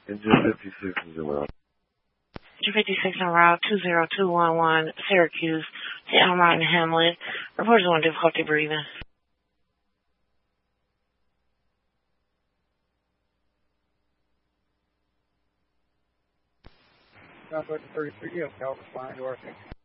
Engine 56 is en route. Engine 56 en route, 20211, Syracuse, to en route in Hamlet. Reporters on difficulty breathing. Southwest 33, Delta, flying to our